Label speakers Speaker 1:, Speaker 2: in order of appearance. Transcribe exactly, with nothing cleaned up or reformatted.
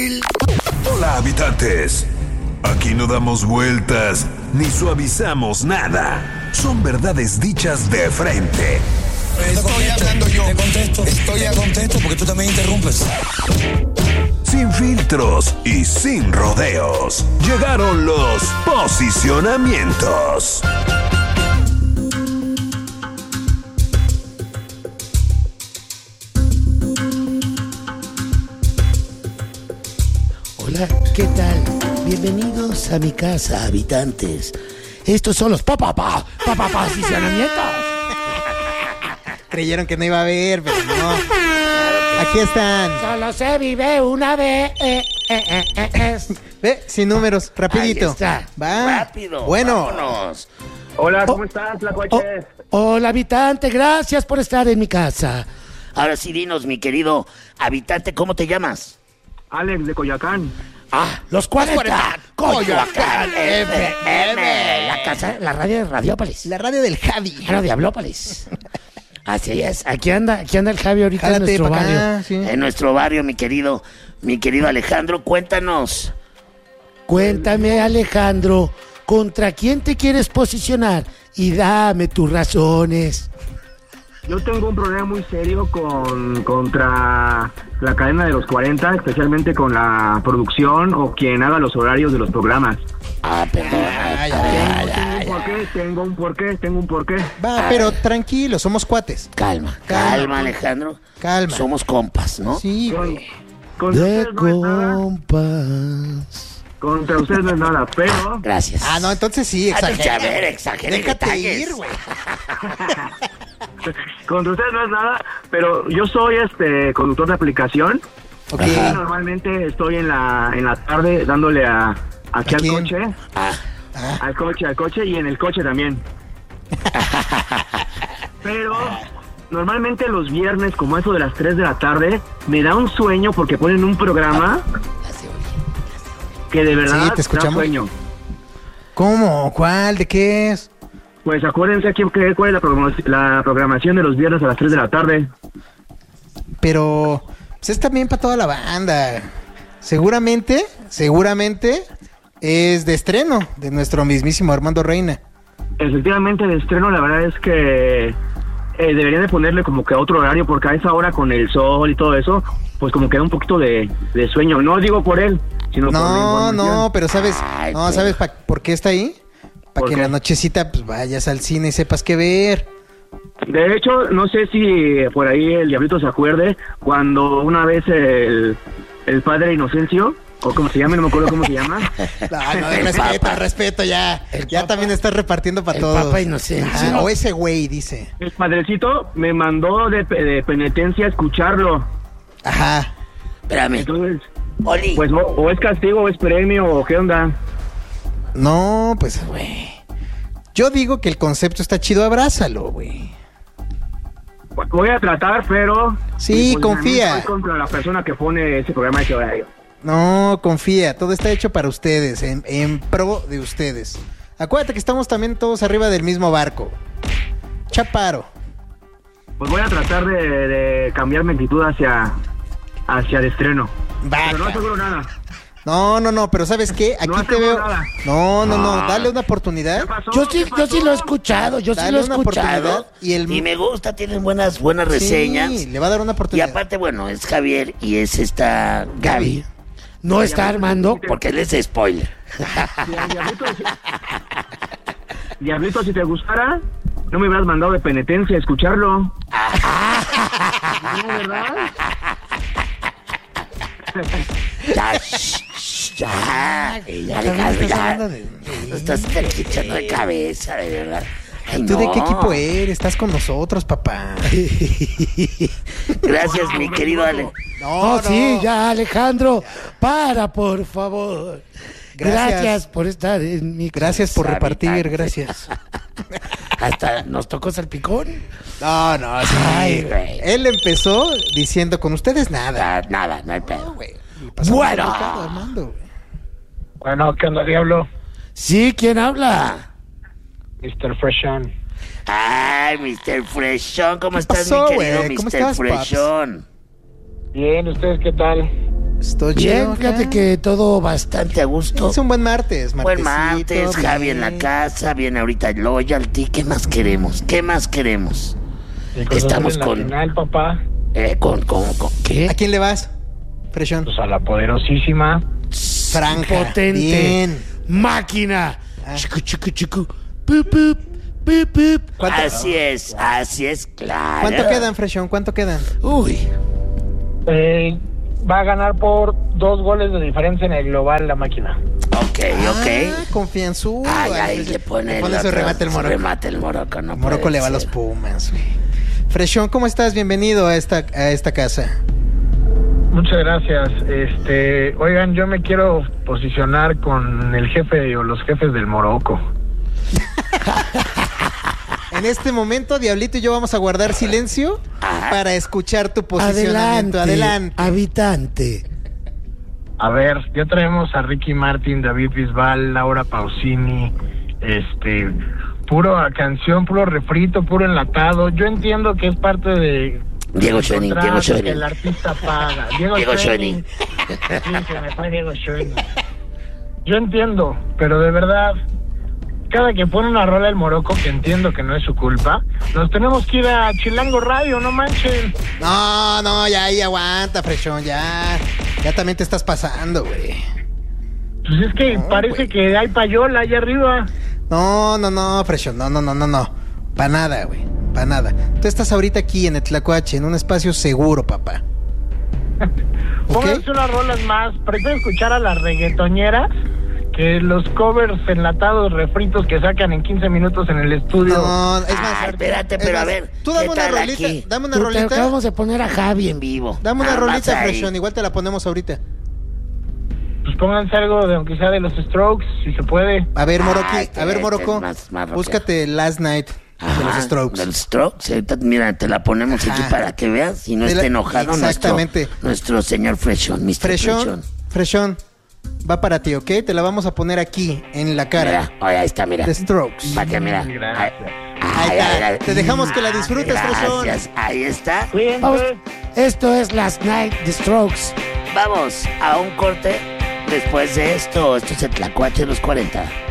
Speaker 1: Hola, habitantes. Aquí no damos vueltas ni suavizamos nada. Son verdades dichas de frente.
Speaker 2: Estoy hablando yo. Te contesto. Estoy a contesto porque tú también interrumpes.
Speaker 1: Sin filtros y sin rodeos. Llegaron los posicionamientos.
Speaker 3: Hola, ¿qué tal? Bienvenidos a mi casa, habitantes. Estos son los papá pa, pa, pa, pa, posicionamientos.
Speaker 4: Creyeron que no iba a haber, pero no. Aquí están.
Speaker 3: Solo se vive una vez. Eh, eh, eh, eh, eh.
Speaker 4: Ve, sin números, rapidito.
Speaker 3: Ahí está.
Speaker 4: Va.
Speaker 3: Rápido.
Speaker 4: Bueno.
Speaker 3: Vámonos.
Speaker 5: Hola, ¿cómo
Speaker 3: Oh,
Speaker 5: estás, Tlacuaches?
Speaker 3: Oh, hola, habitante. Gracias por estar en mi casa. Ahora sí, dinos, mi querido habitante, ¿cómo te llamas?
Speaker 5: Alex de Coyoacán.
Speaker 3: Ah, los cuarenta. Coyoacán F M. La casa, la radio de Radiópolis.
Speaker 4: La radio del Javi.
Speaker 3: La Diablópolis. Así es, aquí anda, aquí anda el Javi ahorita.
Speaker 4: Jálate
Speaker 3: en nuestro
Speaker 4: pa' acá,
Speaker 3: barrio.
Speaker 4: sí.
Speaker 3: En nuestro barrio, mi querido, mi querido Alejandro, cuéntanos. Cuéntame, Alejandro, ¿contra quién te quieres posicionar? Y dame tus razones.
Speaker 5: Yo tengo un problema muy serio con contra la cadena de los cuarenta, especialmente con la producción o quien haga los horarios de los programas.
Speaker 3: Ah, perdón.
Speaker 4: Ay,
Speaker 3: Ay,
Speaker 4: ay,
Speaker 3: ay,
Speaker 5: Tengo un porqué, tengo un porqué, tengo un porqué.
Speaker 4: Va, pero tranquilo, somos cuates.
Speaker 3: Calma,
Speaker 4: Calma.
Speaker 3: calma, Alejandro.
Speaker 4: Calma.
Speaker 3: Somos compas, ¿no?
Speaker 4: Sí,
Speaker 5: Con-
Speaker 4: güey.
Speaker 5: Contra
Speaker 3: De
Speaker 5: ustedes no es nada,
Speaker 3: compas.
Speaker 5: contra ustedes no es nada, pero
Speaker 3: Gracias.
Speaker 4: Ah, no, entonces sí,
Speaker 3: Ah, pues,
Speaker 4: exagera.
Speaker 3: a ver, exagera
Speaker 4: Déjate
Speaker 3: detalles.
Speaker 4: ir, güey.
Speaker 5: contra ustedes no es nada, pero yo soy este conductor de aplicación.
Speaker 4: Ok.
Speaker 5: Y normalmente estoy en la en la tarde dándole a aquí
Speaker 4: ¿A
Speaker 5: al
Speaker 4: quién?
Speaker 5: coche,
Speaker 3: Ah,
Speaker 5: al coche, al coche y en el coche también. Pero normalmente los viernes, como eso de las tres de la tarde, me da un sueño porque ponen un programa
Speaker 3: la se oye.
Speaker 5: que de verdad
Speaker 4: Sí, te
Speaker 5: da
Speaker 4: escuchamos.
Speaker 5: sueño.
Speaker 4: ¿Cómo? ¿Cuál? ¿De qué es?
Speaker 5: Pues acuérdense aquí que- cuál es la, programa- la programación de los viernes a las tres de la tarde.
Speaker 4: Pero pues es también para toda la banda. Seguramente, seguramente es de estreno de nuestro mismísimo Armando Reina.
Speaker 5: Efectivamente, de estreno, la verdad es que eh, deberían de ponerle como que a otro horario, porque a esa hora con el sol y todo eso, pues como que da un poquito de, de sueño. No digo por él, sino por la
Speaker 4: No,
Speaker 5: información.
Speaker 4: no, pero sabes,
Speaker 3: Ay,
Speaker 4: no,
Speaker 3: pero-
Speaker 4: ¿sabes pa- por qué está ahí? Para
Speaker 5: ¿Por
Speaker 4: que en
Speaker 5: qué?
Speaker 4: la nochecita pues vayas al cine y sepas qué ver.
Speaker 5: De hecho, no sé si por ahí el Diablito se acuerde, cuando una vez el, el padre Inocencio, o como se llama, no me acuerdo cómo se llama,
Speaker 4: No, no,
Speaker 3: El
Speaker 4: respeto,
Speaker 3: Papa.
Speaker 4: respeto ya.
Speaker 3: El
Speaker 4: Ya
Speaker 3: Papa.
Speaker 4: también estás repartiendo para
Speaker 3: El
Speaker 4: todos.
Speaker 3: Papa Inocencio.
Speaker 4: Ah, o ese güey, dice.
Speaker 5: el padrecito me mandó de, pe- de penitencia a escucharlo.
Speaker 4: Ajá.
Speaker 3: Espérame.
Speaker 5: Entonces,
Speaker 3: Oli.
Speaker 5: pues o, o es castigo o es premio o qué onda.
Speaker 4: No, pues, güey. Yo digo que el concepto está chido, abrázalo, güey.
Speaker 5: Voy a tratar, pero...
Speaker 4: Sí,
Speaker 5: mi posicionamiento
Speaker 4: confía.
Speaker 5: es contra la persona que pone ese programa a ese horario.
Speaker 4: No, confía, todo está hecho para ustedes, en, en pro de ustedes. Acuérdate que estamos también todos arriba del mismo barco. Chaparo.
Speaker 5: Pues voy a tratar de, de cambiar mi actitud hacia, hacia el estreno. Pero no
Speaker 4: Vaca.
Speaker 5: aseguro nada.
Speaker 4: No, no, no, pero ¿sabes qué? Aquí
Speaker 5: No
Speaker 4: te
Speaker 5: aseguro
Speaker 4: veo.
Speaker 5: nada.
Speaker 4: No, no, no, dale una oportunidad.
Speaker 5: ¿Qué pasó?
Speaker 3: Yo sí,
Speaker 5: ¿Qué
Speaker 3: yo sí
Speaker 5: pasó?
Speaker 3: lo he escuchado, yo sí
Speaker 4: Dale
Speaker 3: lo he
Speaker 4: una
Speaker 3: escuchado.
Speaker 4: oportunidad y el-
Speaker 3: me gusta, tienen buenas, buenas reseñas.
Speaker 4: Sí, le va a dar una
Speaker 3: Y
Speaker 4: oportunidad.
Speaker 3: aparte, bueno, es Javier y es esta Gaby. No está Armando porque él es spoiler.
Speaker 5: Si al Diablito, si- Diablito, si te gustara, no me hubieras mandado de penitencia a escucharlo. ¿No, verdad?
Speaker 3: Ya, shh, shh, ya, ya, Alejandro, ya. No estás echando de cabeza, de verdad. Ay,
Speaker 4: ¿Tú de
Speaker 3: no.
Speaker 4: qué equipo eres? Estás con nosotros, papá.
Speaker 3: Gracias, mi querido Ale.
Speaker 4: No,
Speaker 3: Oh, sí, ya, Alejandro. Para, por favor.
Speaker 4: Gracias.
Speaker 3: Gracias, por estar en mi
Speaker 4: Gracias por
Speaker 3: casa,
Speaker 4: repartir,
Speaker 3: habitante.
Speaker 4: gracias.
Speaker 3: Hasta nos tocó salpicón.
Speaker 4: No, no, sí.
Speaker 3: Ay, güey.
Speaker 4: Él empezó diciendo con ustedes nada.
Speaker 3: Ah, nada, no hay pedo.
Speaker 4: güey. Le pasamos
Speaker 3: Bueno.
Speaker 4: el recado, Armando, güey.
Speaker 6: Bueno, ¿qué onda, Diablo?
Speaker 3: Sí, ¿quién habla?
Speaker 6: mister Freshon.
Speaker 3: Ay, mister Freshon, ¿cómo estás,
Speaker 4: pasó,
Speaker 3: mi querido
Speaker 4: güey? ¿Cómo
Speaker 3: mister
Speaker 4: estás, paps?
Speaker 3: Freshon?
Speaker 6: Bien, ¿ustedes qué tal?
Speaker 4: Estoy
Speaker 3: Bien,
Speaker 4: chido,
Speaker 3: fíjate
Speaker 4: acá.
Speaker 3: que todo bastante a gusto.
Speaker 4: Es un buen martes,
Speaker 3: Buen
Speaker 4: martesito,
Speaker 3: martes, Javi en la
Speaker 4: bien.
Speaker 3: casa, viene ahorita el Loyalty. ¿Qué más queremos? ¿Qué más queremos?
Speaker 6: El Cruz
Speaker 3: Estamos
Speaker 6: Azul en la
Speaker 3: con-
Speaker 6: final, papá.
Speaker 3: Eh, con, con, con, ¿qué?
Speaker 4: ¿A quién le vas, Freshón?
Speaker 6: Pues a la poderosísima.
Speaker 4: Franja.
Speaker 3: Potente.
Speaker 4: Bien.
Speaker 3: Máquina.
Speaker 4: Ah.
Speaker 3: Chicu, chicu, chicu. Pup, pup, pup, pup.
Speaker 4: ¿Cuánto-
Speaker 3: Así es, así es, claro.
Speaker 4: ¿Cuánto quedan, Freshón? ¿Cuánto quedan?
Speaker 3: Uy,
Speaker 6: Eh, va a ganar por dos goles de diferencia en el global la máquina.
Speaker 3: ok, ok.
Speaker 4: Ah, confianzudo.
Speaker 3: Ay, ay,
Speaker 4: Freshón.
Speaker 3: le pone,
Speaker 4: Le pone
Speaker 3: el
Speaker 4: su
Speaker 3: otro,
Speaker 4: remate el
Speaker 3: su
Speaker 4: Morocco.
Speaker 3: remate el Morocco, no
Speaker 4: El Morocco
Speaker 3: puede
Speaker 4: le va a
Speaker 3: ser.
Speaker 4: los Pumas, güey. Freshón, ¿cómo estás? Bienvenido a esta, a esta casa.
Speaker 6: Muchas gracias. Este, oigan, yo me quiero posicionar con el jefe o los jefes del Morocco.
Speaker 4: En este momento, Diablito y yo vamos a guardar silencio para escuchar tu posicionamiento.
Speaker 3: Adelante,
Speaker 4: Adelante.
Speaker 3: habitante.
Speaker 6: A ver, ya traemos a Ricky Martin, David Bisbal, Laura Pausini, este, puro canción, puro refrito, puro enlatado. Yo entiendo que es parte de
Speaker 3: Diego Schoening,
Speaker 6: contrato
Speaker 3: Diego
Speaker 6: que
Speaker 3: Schoening.
Speaker 6: el artista paga. Diego,
Speaker 3: Diego
Speaker 6: Schoening. Sí, se me fue Diego Schoening. Yo entiendo, pero de verdad, cada que pone una rola el Morocco, que entiendo que no es su culpa, nos tenemos que ir a Chilango Radio, no manchen.
Speaker 4: No, no, ya ahí aguanta, Freshón, ya. Ya también te estás pasando, güey.
Speaker 6: Pues es que
Speaker 4: No,
Speaker 6: parece
Speaker 4: güey.
Speaker 6: que hay payola allá arriba.
Speaker 4: No, no, no, Freshón, no, no, no, no, no. Pa' nada, güey, pa' nada. Tú estás ahorita aquí en el Tlacuache, en un espacio seguro, papá. ¿Ok?
Speaker 6: Pónganse unas rolas más. Prefiero escuchar a las reggaetoñeras que los covers enlatados, refritos que sacan en quince minutos en el estudio.
Speaker 4: No, es más.
Speaker 3: Ay, espérate,
Speaker 4: es
Speaker 3: pero a
Speaker 4: más,
Speaker 3: ver.
Speaker 4: Tú dame
Speaker 3: ¿qué
Speaker 4: una
Speaker 3: tal
Speaker 4: rolita,
Speaker 3: aquí?
Speaker 4: dame una
Speaker 3: Tú te
Speaker 4: rolita.
Speaker 3: acabamos de poner a Javi en vivo.
Speaker 4: Dame una
Speaker 3: Nada más
Speaker 4: rolita,
Speaker 3: ahí.
Speaker 4: Freshón, igual te la ponemos ahorita.
Speaker 6: Pues pónganse algo de, aunque sea de los Strokes, si se puede.
Speaker 4: A ver, Moroqui,
Speaker 3: Ah, este,
Speaker 4: a ver,
Speaker 3: este
Speaker 4: Morocco,
Speaker 3: es más- más rockero.
Speaker 4: búscate Last Night de
Speaker 3: Ajá,
Speaker 4: los Strokes.
Speaker 3: De los Strokes. Ahorita, mira, te la ponemos aquí
Speaker 4: Ajá.
Speaker 3: para que veas y no
Speaker 4: De la-
Speaker 3: esté enojado nuestro,
Speaker 4: Exactamente.
Speaker 3: nuestro señor Freshón, mister
Speaker 4: Freshón,
Speaker 3: Freshón.
Speaker 4: Freshón, va para ti, ¿ok? Te la vamos a poner aquí, en la cara.
Speaker 3: Mira, oye, ahí está, mira.
Speaker 4: The Strokes.
Speaker 3: Para que mira.
Speaker 6: Gracias.
Speaker 4: Ahí está. Te dejamos que la disfrutes, Freshón.
Speaker 3: Gracias, ahí está.
Speaker 6: Cuídense.
Speaker 3: Vamos. Esto es Last Night, The Strokes. Vamos a un corte. Después de esto, esto es el Tlacuache de los cuarenta.